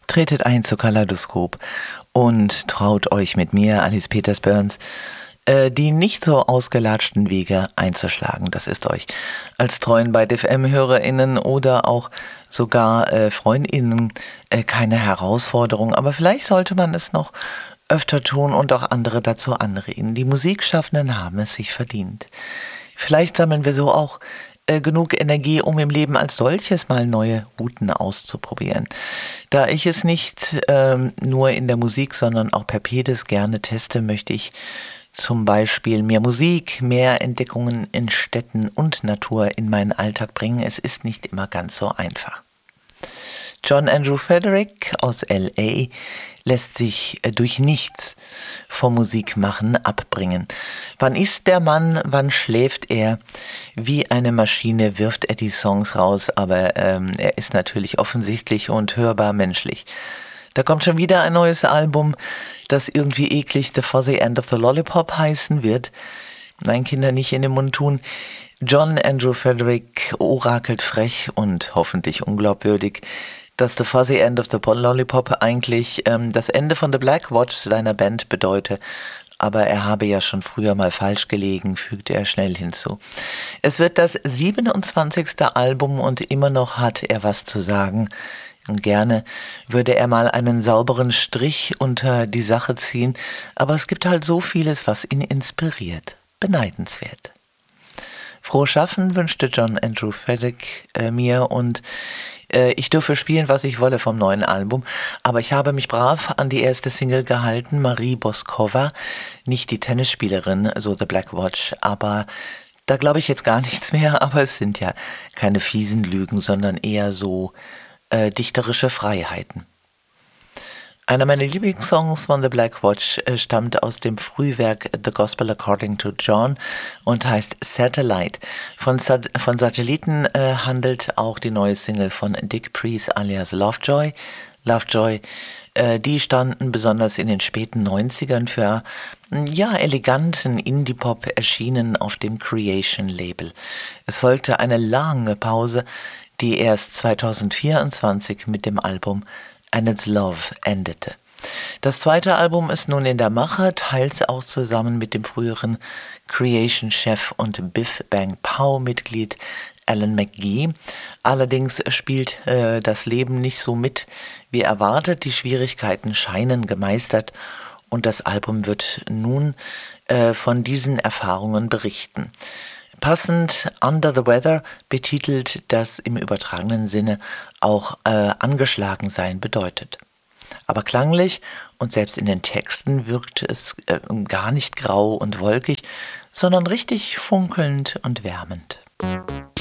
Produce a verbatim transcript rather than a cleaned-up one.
Tretet ein zu Kaleidoskop und traut euch mit mir, Alice Peters-Burns, äh, die nicht so ausgelatschten Wege einzuschlagen. Das ist euch als treuen Byte F M-HörerInnen oder auch sogar äh, FreundInnen äh, keine Herausforderung. Aber vielleicht sollte man es noch öfter tun und auch andere dazu anregen. Die Musikschaffenden haben es sich verdient. Vielleicht sammeln wir so auch äh, genug Energie, um im Leben als solches mal neue Routen auszuprobieren. Da ich es nicht ähm, nur in der Musik, sondern auch per Pedis gerne teste, möchte ich zum Beispiel mehr Musik, mehr Entdeckungen in Städten und Natur in meinen Alltag bringen. Es ist nicht immer ganz so einfach. John Andrew Frederick aus L A lässt sich durch nichts vom Musikmachen abbringen. Wann isst der Mann, wann schläft er? Wie eine Maschine wirft er die Songs raus, aber ähm, er ist natürlich offensichtlich und hörbar menschlich. Da kommt schon wieder ein neues Album, das irgendwie eklig The Fuzzy End of the Lollipop heißen wird. Nein, Kinder, nicht in den Mund tun. John Andrew Frederick orakelt frech und hoffentlich unglaubwürdig, dass The Fuzzy End of the Lollipop eigentlich ähm, das Ende von The Black Watch seiner Band bedeute. Aber er habe ja schon früher mal falsch gelegen, fügte er schnell hinzu. Es wird das siebenundzwanzigste Album und immer noch hat er was zu sagen. Und gerne würde er mal einen sauberen Strich unter die Sache ziehen, aber es gibt halt so vieles, was ihn inspiriert. Beneidenswert. Frohes Schaffen wünschte John Andrew Frederick äh, mir und äh, ich dürfe spielen, was ich wolle vom neuen Album, aber ich habe mich brav an die erste Single gehalten, Marie Boskova, nicht die Tennisspielerin, so The Black Watch, aber da glaube ich jetzt gar nichts mehr, aber es sind ja keine fiesen Lügen, sondern eher so äh, dichterische Freiheiten. Einer meiner Lieblingssongs von The Black Watch äh, stammt aus dem Frühwerk The Gospel According to John und heißt Satellite. Von, Sat- von Satelliten äh, handelt auch die neue Single von Dick Priest alias Lovejoy. Lovejoy, äh, die standen besonders in den späten neunzigern für ja, eleganten Indie-Pop, erschienen auf dem Creation-Label. Es folgte eine lange Pause, die erst zweitausendvierundzwanzig mit dem Album And It's Love endete. Das zweite Album ist nun in der Mache, teils auch zusammen mit dem früheren Creation-Chef und Biff Bang Pow-Mitglied Alan McGee. Allerdings spielt äh, das Leben nicht so mit wie erwartet. Die Schwierigkeiten scheinen gemeistert und das Album wird nun äh, von diesen Erfahrungen berichten. Passend Under the Weather betitelt, das im übertragenen Sinne auch äh, angeschlagen sein bedeutet. Aber klanglich und selbst in den Texten wirkt es äh, gar nicht grau und wolkig, sondern richtig funkelnd und wärmend.